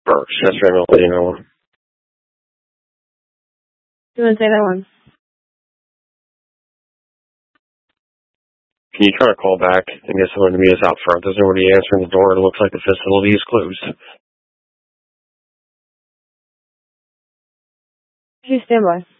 Burks. That's Raymond Latino. You want to say that one? Can you try to call back and get someone to meet us out front? There's nobody answering the door. It looks like the facility is closed. Please stand by.